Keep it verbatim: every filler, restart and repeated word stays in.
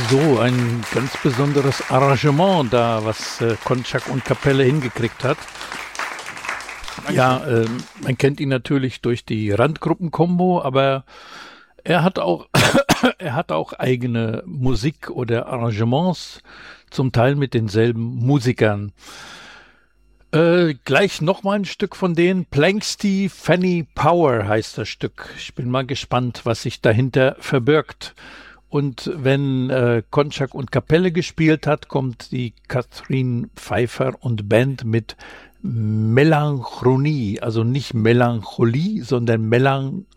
So, ein ganz besonderes Arrangement da, was äh, Konczak und Kapelle hingekriegt hat. Ja, äh, man kennt ihn natürlich durch die Randgruppen-Kombo, aber er hat auch, er hat auch eigene Musik oder Arrangements, zum Teil mit denselben Musikern. Äh, gleich nochmal ein Stück von denen. Planxty Fanny Power heißt das Stück. Ich bin mal gespannt, was sich dahinter verbirgt. Und wenn äh, Konczak und Kapelle gespielt hat, kommt die Catherine Pfeiffer und Band mit Melancholie, also nicht Melancholie, sondern Melancholie.